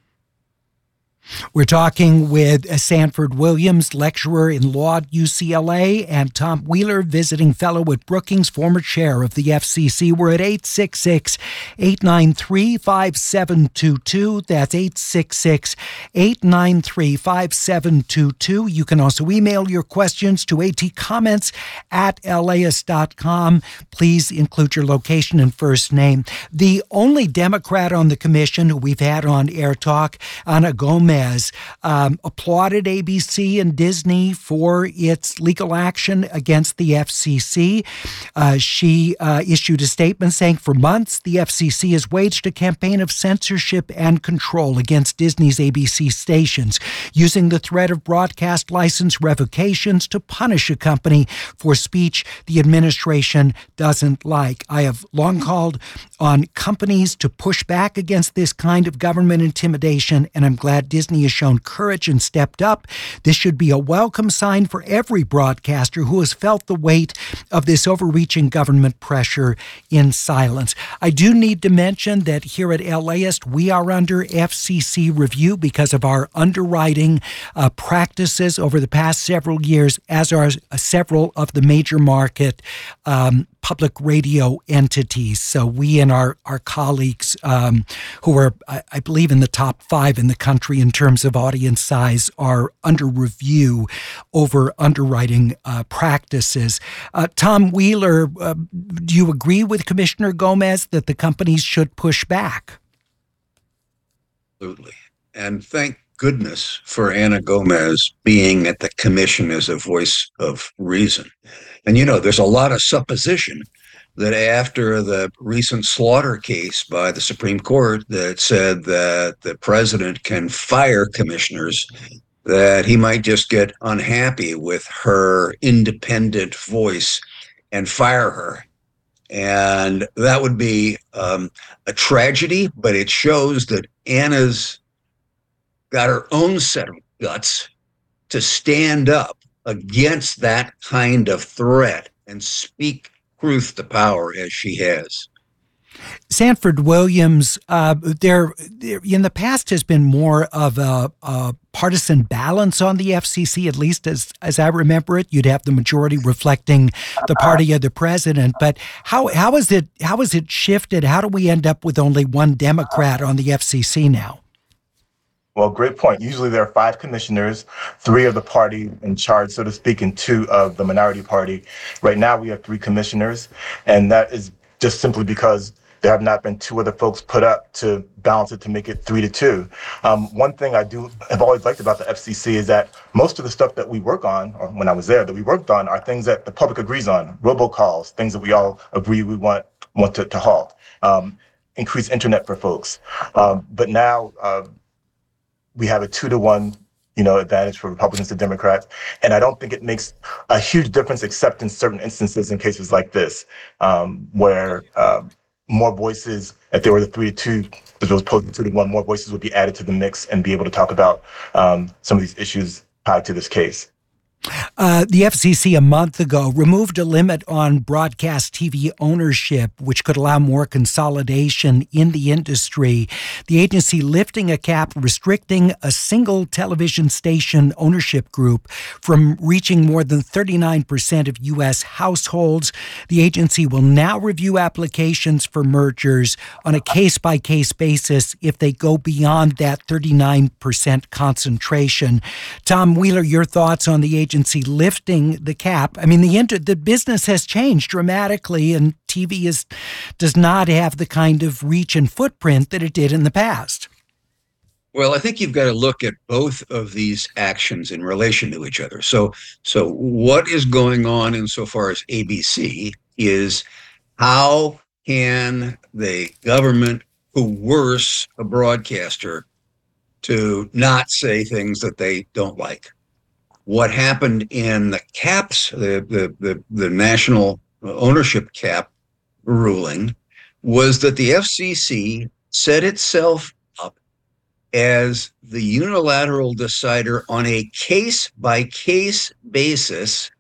We're talking with Sanford Williams, lecturer in law at U C L A, and Tom Wheeler, visiting fellow at Brookings, former chair of the F C C. We're at eight six six, eight nine three, five seven two two. That's eight six six, eight nine three, five seven two two. You can also email your questions to atcomments at laist dot com. Please include your location and first name. The only Democrat on the commission who we've had on Air Talk, Ana Gomez, Um, applauded A B C and Disney for its legal action against the F C C. Uh, she uh, issued a statement saying, for months, the F C C has waged a campaign of censorship and control against Disney's A B C stations, using the threat of broadcast license revocations to punish a company for speech the administration doesn't like. I have long called on companies to push back against this kind of government intimidation, and I'm glad Disney has shown courage and stepped up. This should be a welcome sign for every broadcaster who has felt the weight of this overreaching government pressure in silence. I do need to mention that here at LAist, we are under F C C review because of our underwriting uh, practices over the past several years, as are several of the major market um, public radio entities. So we and our, our colleagues um, who are, I, I believe, in the top five in the country in terms of audience size are under review over underwriting uh, practices. Uh, Tom Wheeler, uh, do you agree with Commissioner Gomez that the companies should push back? Absolutely. And thank goodness for Ana Gomez being at the commission as a voice of reason. And, you know, there's a lot of supposition that after the recent Slaughter case by the Supreme Court that said that the president can fire commissioners, that he might just get unhappy with her independent voice and fire her. And that would be um, a tragedy, but it shows that Anna's got her own set of guts to stand up against that kind of threat and speak truth to power as she has. Sanford Williams, uh, there, there in the past has been more of a, a partisan balance on the F C C, at least as as I remember it. You'd have the majority reflecting the party of the president. But how how is it how is it shifted? How do we end up with only one Democrat on the F C C now? Well, great point. Usually there are five commissioners, three of the party in charge, so to speak, and two of the minority party. Right now we have three commissioners, and that is just simply because there have not been two other folks put up to balance it to make it three to two. Um, one thing I do have always liked about the F C C is that most of the stuff that we work on, or when I was there, that we worked on, are things that the public agrees on. Robocalls, things that we all agree we want want to, to halt. Um, increase internet for folks. Um, but now uh, we have a two to one, you know, advantage for Republicans to Democrats. And I don't think it makes a huge difference except in certain instances in cases like this, um, where uh, more voices, if there were the three to two, as opposed to two to one, more voices would be added to the mix and be able to talk about um, some of these issues tied to this case. Uh, the F C C a month ago removed a limit on broadcast T V ownership, which could allow more consolidation in the industry. The agency lifting a cap restricting a single television station ownership group from reaching more than thirty-nine percent of U S households. The agency will now review applications for mergers on a case-by-case basis if they go beyond that thirty-nine percent concentration. Tom Wheeler, your thoughts on the agency lifting the cap? I mean, the inter- the business has changed dramatically, and T V is does not have the kind of reach and footprint that it did in the past. Well, I think you've got to look at both of these actions in relation to each other. So, so what is going on insofar as A B C is how can the government coerce a broadcaster to not say things that they don't like? What happened in the caps, the, the, the, the national ownership cap ruling, was that the F C C set itself up as the unilateral decider on a case-by-case basis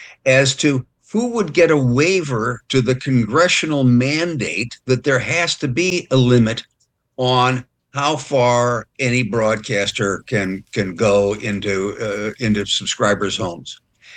as to who would get a waiver to the congressional mandate that there has to be a limit on how far any broadcaster can can go into uh, into subscribers' homes.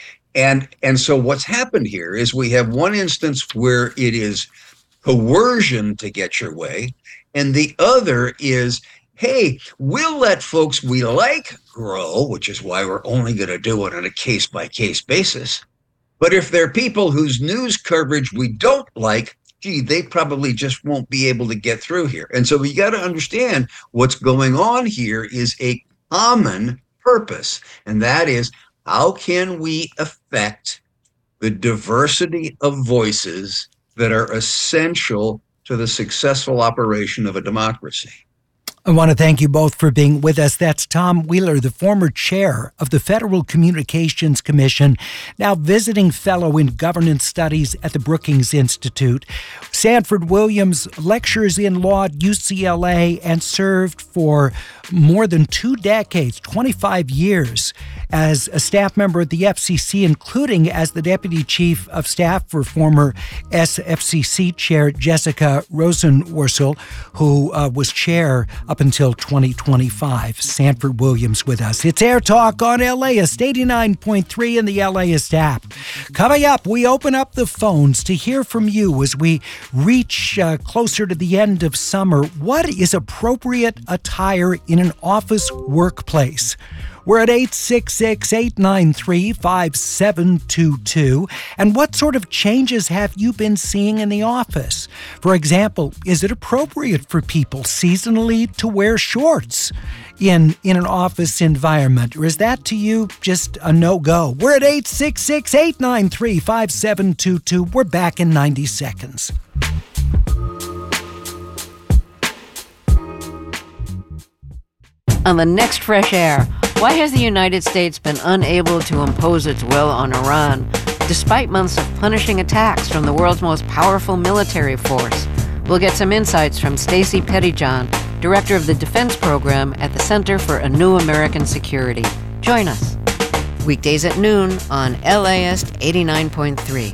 And and so what's happened here is we have one instance where it is coercion to get your way, and the other is, hey, we'll let folks we like grow, which is why we're only going to do it on a case-by-case basis. But if there are people whose news coverage we don't like, gee, they probably just won't be able to get through here. And so we got to understand what's going on here is a common purpose, and that is, how can we affect the diversity of voices that are essential to the successful operation of a democracy? I want to thank you both for being with us. That's Tom Wheeler, the former chair of the Federal Communications Commission, now visiting fellow in governance studies at the Brookings Institute. Sanford Williams lectures in law at U C L A and served for more than two decades, twenty-five years, as a staff member at the F C C, including as the Deputy Chief of Staff for former S F C C Chair Jessica Rosenworcel, who uh, was chair up until twenty twenty-five. Sanford Williams with us. It's Air Talk on LAist eighty-nine point three and the LAist app. Coming up, we open up the phones to hear from you as we reach uh, closer to the end of summer. What is appropriate attire in an office workplace? We're at eight six six, eight nine three, five seven two two. And what sort of changes have you been seeing in the office? For example, is it appropriate for people seasonally to wear shorts in, in an office environment? Or is that to you just a no-go? We're at eight six six, eight nine three, five seven two two. We're back in ninety seconds. On the next Fresh Air, why has the United States been unable to impose its will on Iran, despite months of punishing attacks from the world's most powerful military force? We'll get some insights from Stacey Pettyjohn, Director of the Defense Program at the Center for a New American Security. Join us. Weekdays at noon on LAist eighty-nine point three.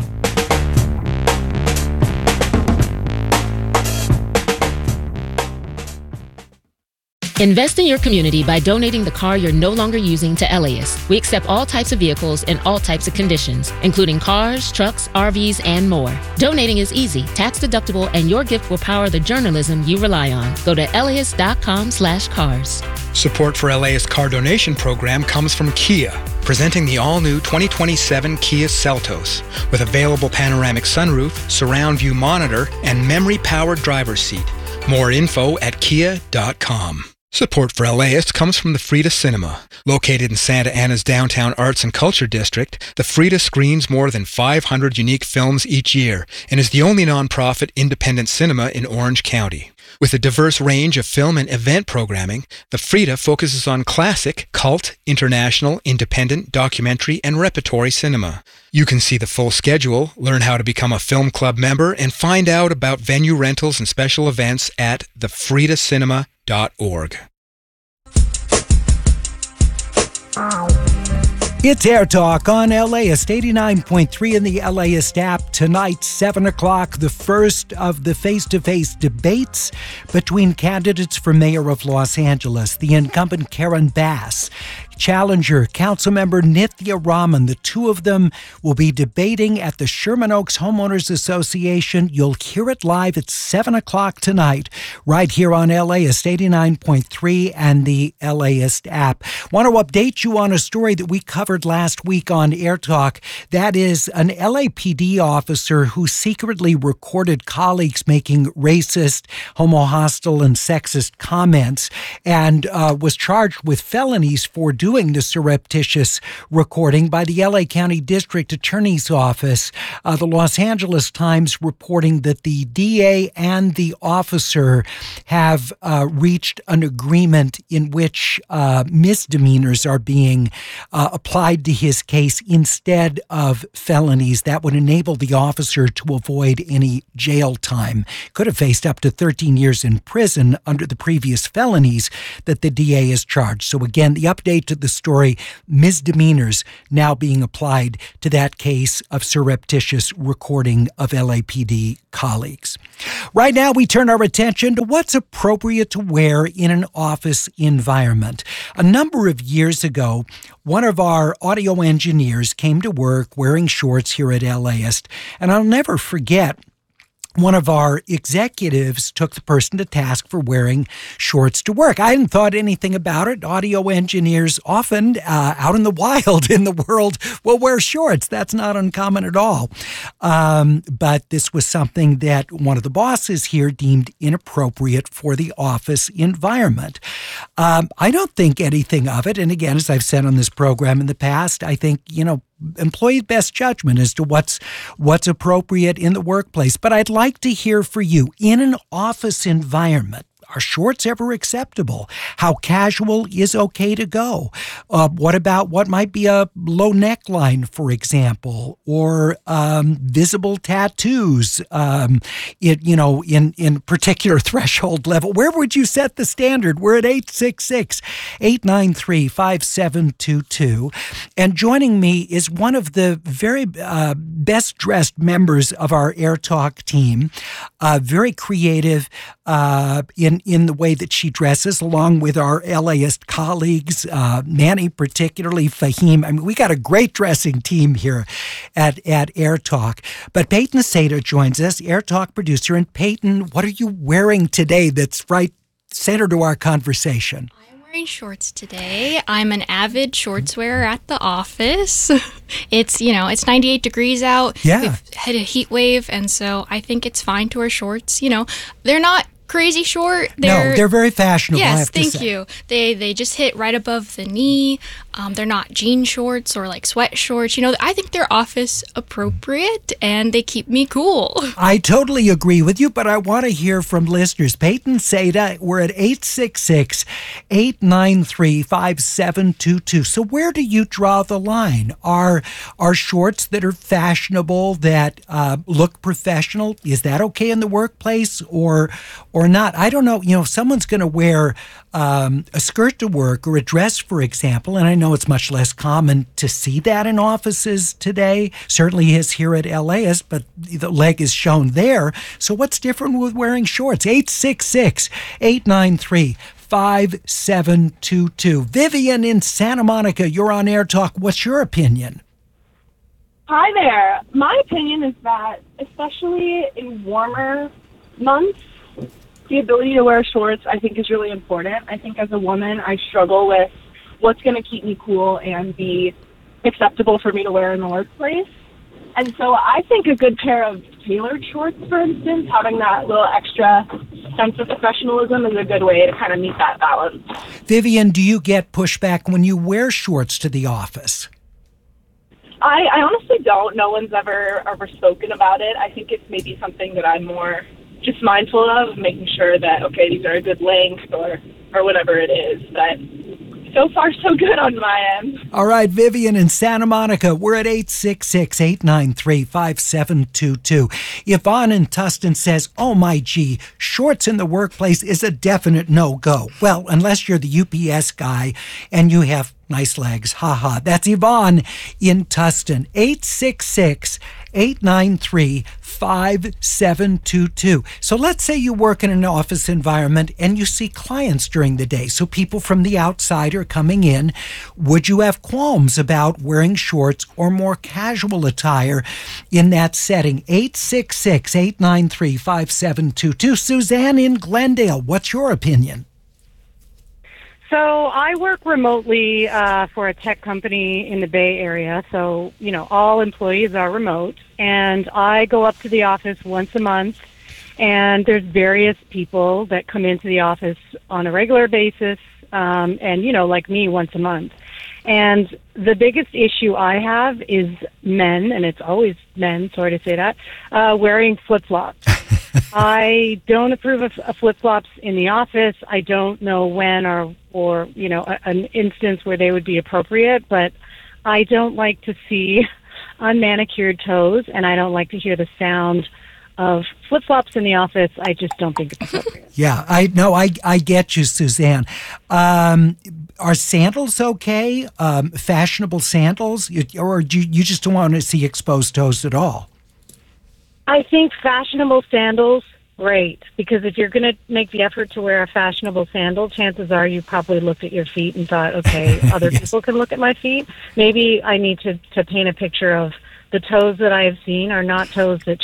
Invest in your community by donating the car you're no longer using to LAist. We accept all types of vehicles in all types of conditions, including cars, trucks, R Vs, and more. Donating is easy, tax deductible, and your gift will power the journalism you rely on. Go to LAist dot com slash cars. Support for LAist Car Donation Program comes from Kia, presenting the all-new twenty twenty-seven Kia Seltos with available panoramic sunroof, surround view monitor, and memory-powered driver's seat. More info at kia dot com. Support for LAist comes from the Frida Cinema. Located in Santa Ana's downtown arts and culture district, the Frida screens more than five hundred unique films each year and is the only nonprofit independent cinema in Orange County. With a diverse range of film and event programming, the Frida focuses on classic, cult, international, independent, documentary, and repertory cinema. You can see the full schedule, learn how to become a film club member, and find out about venue rentals and special events at the frida cinema dot org. It's Air Talk on LAist eighty-nine point three in the LAist app. Tonight, seven o'clock, the first of the face-to-face debates between candidates for mayor of Los Angeles, the incumbent Karen Bass, challenger Councilmember Nithya Raman. The two of them will be debating at the Sherman Oaks Homeowners Association. You'll hear it live at seven o'clock tonight, right here on LAist eighty-nine point three and the LAist app. Want to update you on a story that we covered last week on Air Talk. That is an L A P D officer who secretly recorded colleagues making racist, homo-hostile, and sexist comments and uh, was charged with felonies for doing the surreptitious recording by the L A County District Attorney's Office. Uh, the Los Angeles Times reporting that the D A and the officer have uh, reached an agreement in which uh, misdemeanors are being uh, applied to his case instead of felonies. That would enable the officer to avoid any jail time. Could have faced up to thirteen years in prison under the previous felonies that the D A is charged. So again, the update to the story, misdemeanors now being applied to that case of surreptitious recording of L A P D colleagues. Right now, we turn our attention to what's appropriate to wear in an office environment. A number of years ago, one of our audio engineers came to work wearing shorts here at LAist, and I'll never forget, one of our executives took the person to task for wearing shorts to work. I hadn't thought anything about it. Audio engineers often uh, out in the wild in the world will wear shorts. That's not uncommon at all. Um, but this was something that one of the bosses here deemed inappropriate for the office environment. Um, I don't think anything of it. And again, as I've said on this program in the past, I think, you know, employees' best judgment as to what's what's appropriate in the workplace. But I'd like to hear for you, in an office environment, are shorts ever acceptable? How casual is okay to go? Uh, what about what might be a low neckline, for example, or um, visible tattoos? Um, it, you know, in in particular threshold level. Where would you set the standard? We're at eight six six, eight nine three, five seven two two, and joining me is one of the very uh, best dressed members of our Air Talk team. Uh, very creative uh, in in the way that she dresses, along with our LAist colleagues, uh, Manny particularly, Fahim. I mean, we got a great dressing team here at, at Air Talk. But Peyton Seda joins us, Air Talk producer. And Peyton, what are you wearing today that's right center to our conversation? Wearing shorts today. I'm an avid shorts wearer at the office. It's, you know, it's ninety-eight degrees out. Yeah. We've had a heat wave, and so I think it's fine to wear shorts. You know, they're not crazy short. They're, no, they're very fashionable. Yes, I have thank to say. you. They they just hit right above the knee. Um, they're not jean shorts or like sweat shorts. You know, I think they're office appropriate and they keep me cool. I totally agree with you, but I want to hear from listeners. Peyton Seda, we're at eight six six, eight nine three, five seven two two. So where do you draw the line? Are are shorts that are fashionable, that uh, look professional, is that okay in the workplace or or not? I don't know. You know, if someone's going to wear um, a skirt to work or a dress, for example, and I know it's much less common to see that in offices today, certainly is here at LAist, but the leg is shown there. So what's different with wearing shorts? eight six six, eight nine three, five seven two two. Vivian in Santa Monica, you're on Air Talk. What's your opinion? Hi there. My opinion is that, especially in warmer months, the ability to wear shorts, I think, is really important. I think as a woman, I struggle with what's going to keep me cool and be acceptable for me to wear in the workplace. And so I think a good pair of tailored shorts, for instance, having that little extra sense of professionalism is a good way to kind of meet that balance. Vivian, do you get pushback when you wear shorts to the office? I, I honestly don't. No one's ever, ever spoken about it. I think it's maybe something that I'm more just mindful of, making sure that, okay, these are a good length or, or whatever it is. But so far, so good on my end. All right, Vivian in Santa Monica, we're at eight six six, eight nine three, five seven two two. Yvonne in Tustin says, oh my gee, shorts in the workplace is a definite no-go. Well, unless you're the U P S guy and you have nice legs. Ha ha. That's Yvonne in Tustin. eight six six, eight nine three, five seven two two. So let's say you work in an office environment and you see clients during the day. So people from the outside are coming in. Would you have qualms about wearing shorts or more casual attire in that setting? eight six six, eight nine three, five seven two two. Suzanne in Glendale, what's your opinion? So I work remotely uh, for a tech company in the Bay Area. So, you know, all employees are remote. And I go up to the office once a month. And there's various people that come into the office on a regular basis. Um, and, you know, like me, once a month. And the biggest issue I have is men, and it's always men, sorry to say that, uh, wearing flip-flops. I don't approve of, of flip-flops in the office. I don't know when or, or you know, a, an instance where they would be appropriate, but I don't like to see unmanicured toes, and I don't like to hear the sound of flip-flops in the office. I just don't think it's appropriate. Yeah, I no, I I get you, Suzanne. Um, are sandals okay? Um, fashionable sandals, or do you, you just don't want to see exposed toes at all? I think fashionable sandals, great, because if you're going to make the effort to wear a fashionable sandal, chances are you probably looked at your feet and thought, okay, other yes. people can look at my feet. Maybe I need to, to paint a picture of the toes that I have seen are not toes that